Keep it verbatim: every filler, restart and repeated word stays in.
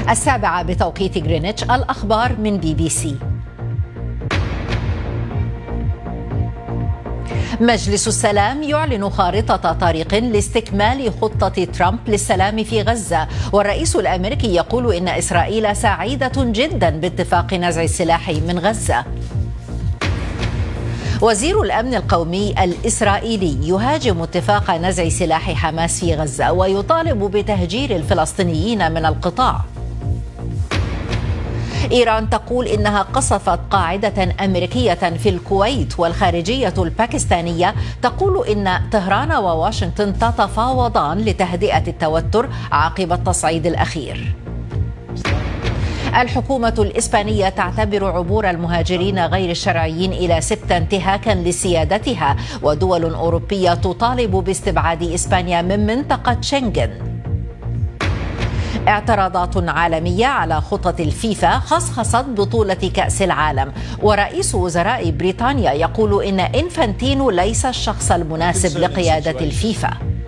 السابعة بتوقيت غرينتش. الأخبار من بي بي سي. مجلس السلام يعلن خارطة طريق لاستكمال خطة ترامب للسلام في غزة، والرئيس الأمريكي يقول إن إسرائيل سعيدة جدا باتفاق نزع السلاح من غزة. وزير الأمن القومي الإسرائيلي يهاجم اتفاق نزع سلاح حماس في غزة ويطالب بتهجير الفلسطينيين من القطاع. إيران تقول إنها قصفت قاعدة أمريكية في الكويت، والخارجية الباكستانية تقول إن طهران وواشنطن تتفاوضان لتهدئة التوتر عقب التصعيد الأخير. الحكومة الإسبانية تعتبر عبور المهاجرين غير الشرعيين إلى سبت انتهاكا لسيادتها، ودول أوروبية تطالب باستبعاد إسبانيا من منطقة شنغن. اعتراضات عالمية على خطط الفيفا خصخصت بطولة كأس العالم، ورئيس وزراء بريطانيا يقول إن إنفانتينو ليس الشخص المناسب لقيادة الفيفا.